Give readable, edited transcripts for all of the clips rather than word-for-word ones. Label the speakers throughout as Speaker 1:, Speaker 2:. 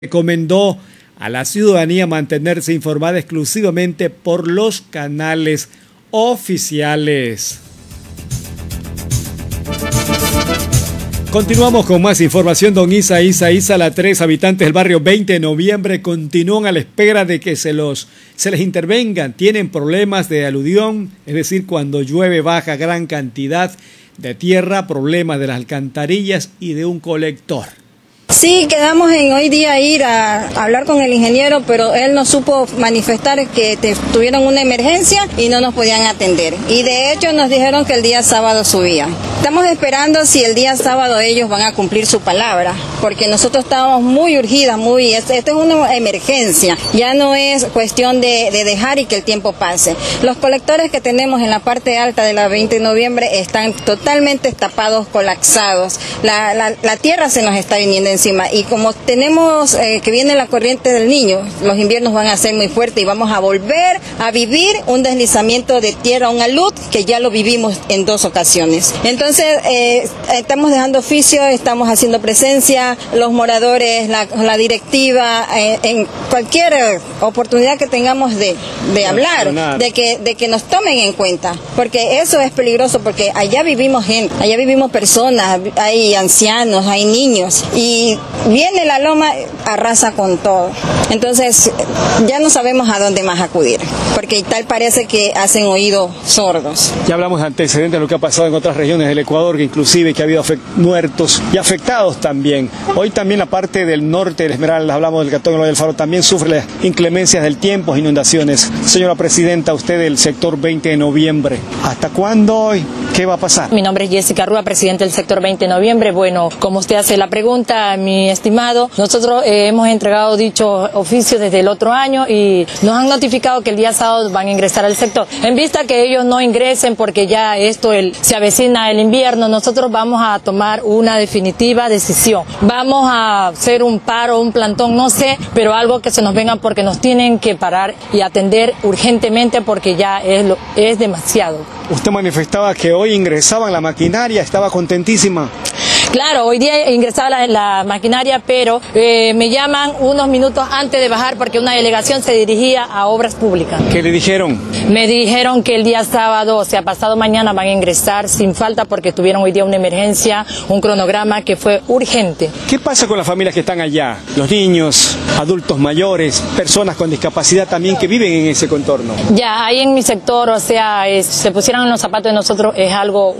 Speaker 1: Recomendó a la ciudadanía mantenerse informada exclusivamente por los canales oficiales. Continuamos con más información. Don Isa, la 3 habitantes del barrio 20 de noviembre continúan a la espera de que se les intervengan. Tienen problemas de aluvión, es decir, cuando llueve baja gran cantidad de tierra, problemas de las alcantarillas y de un colector.
Speaker 2: Sí, quedamos en hoy día ir a hablar con el ingeniero, pero él no supo manifestar que tuvieron una emergencia y no nos podían atender. Y de hecho nos dijeron que el día sábado subían. Estamos esperando si el día sábado ellos van a cumplir su palabra, porque nosotros estábamos muy urgidas, esta es una emergencia, ya no es cuestión de dejar y que el tiempo pase. Los colectores que tenemos en la parte alta de la 20 de noviembre están totalmente tapados, colapsados. La tierra se nos está viniendo encima. Y como tenemos que viene la corriente del Niño, los inviernos van a ser muy fuertes y vamos a volver a vivir un deslizamiento de tierra, un alud que ya lo vivimos en 2 ocasiones. Entonces estamos dejando oficio, estamos haciendo presencia, los moradores, la directiva, en cualquier oportunidad que tengamos de hablar, de que nos tomen en cuenta, porque eso es peligroso, porque allá vivimos gente, allá vivimos personas, hay ancianos, hay niños, y viene la loma, arrasa con todo. Entonces ya no sabemos a dónde más acudir, porque tal parece que hacen oídos sordos.
Speaker 1: Ya hablamos de antecedentes de lo que ha pasado en otras regiones del Ecuador, que inclusive que ha habido muertos y afectados también. Hoy también la parte del norte del Esmeralda, hablamos del Cantón del Faro, también sufre las inclemencias del tiempo, inundaciones. Señora Presidenta, usted del sector 20 de noviembre, ¿hasta cuándo y qué va a pasar?
Speaker 3: Mi nombre es Jessica Rúa, presidente del sector 20 de noviembre. Bueno, como usted hace la pregunta, mi estimado, nosotros hemos entregado dicho oficio desde el otro año y nos han notificado que el día sábado van a ingresar al sector. En vista que ellos no ingresen porque ya se avecina el invierno, nosotros vamos a tomar una definitiva decisión. Vamos a hacer un paro, un plantón, no sé, pero algo que se nos venga porque nos tienen que parar y atender urgentemente porque ya es demasiado.
Speaker 1: Usted manifestaba que hoy ingresaban la maquinaria, estaba contentísima.
Speaker 3: Claro, hoy día ingresaba la maquinaria, pero me llaman unos minutos antes de bajar porque una delegación se dirigía a obras públicas.
Speaker 1: ¿Qué le dijeron?
Speaker 3: Me dijeron que el día sábado, o sea, pasado mañana, van a ingresar sin falta porque tuvieron hoy día una emergencia, un cronograma que fue urgente.
Speaker 1: ¿Qué pasa con las familias que están allá? Los niños, adultos mayores, personas con discapacidad también que viven en ese contorno.
Speaker 3: Ya, ahí en mi sector, o sea, se pusieran en los zapatos de nosotros, es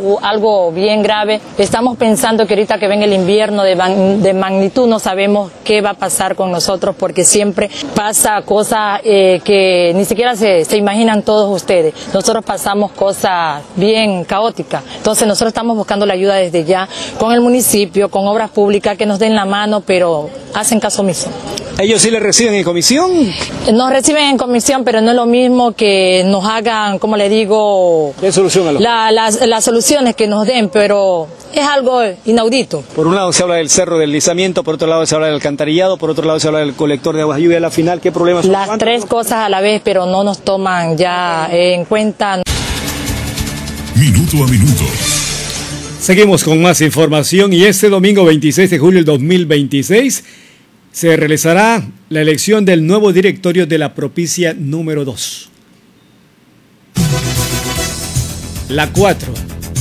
Speaker 3: algo bien grave. Estamos pensando que ahorita que venga el invierno de magnitud no sabemos qué va a pasar con nosotros porque siempre pasa cosas que ni siquiera se imaginan todos ustedes. Nosotros pasamos cosas bien caóticas. Entonces nosotros estamos buscando la ayuda desde ya con el municipio, con obras públicas que nos den la mano, pero hacen caso omiso.
Speaker 1: ¿Ellos sí les reciben en comisión?
Speaker 3: Nos reciben en comisión, pero no es lo mismo que nos hagan, como le digo, las soluciones que nos den, pero es algo inaudito.
Speaker 1: Por un lado se habla del cerro del deslizamiento, por otro lado se habla del alcantarillado, por otro lado se habla del colector de aguas lluvia. A la final, ¿qué problemas son?
Speaker 3: Las tres cosas a la vez, pero no nos toman ya en cuenta.
Speaker 4: Minuto a minuto.
Speaker 1: Seguimos con más información y este domingo 26 de julio del 2026 se realizará la elección del nuevo directorio de la propicia número 2. La 4.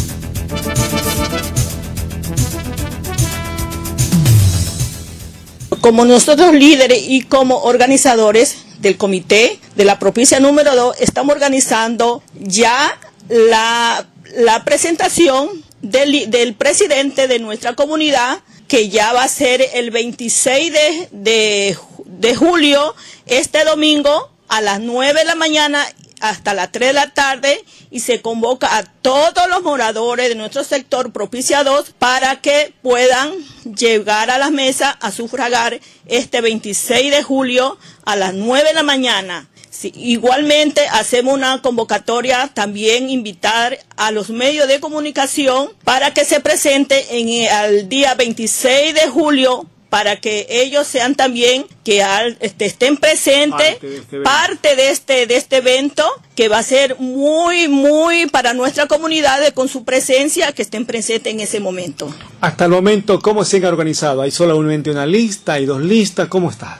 Speaker 5: Como nosotros líderes y como organizadores del comité de la propicia número 2, estamos organizando ya la presentación del presidente de nuestra comunidad, que ya va a ser el 26 de julio, este domingo, a las 9 de la mañana hasta las 3 de la tarde, y se convoca a todos los moradores de nuestro sector Propicia 2 para que puedan llegar a la mesa a sufragar este 26 de julio a las 9 de la mañana. Sí, igualmente hacemos una convocatoria, también invitar a los medios de comunicación para que se presente al día 26 de julio para que ellos sean también, que estén presentes, parte de este evento, que va a ser muy para nuestra comunidad, con su presencia, que estén presentes en ese momento.
Speaker 1: Hasta el momento, ¿cómo se han organizado? ¿Hay solamente una lista? ¿Hay 2 listas? ¿Cómo está?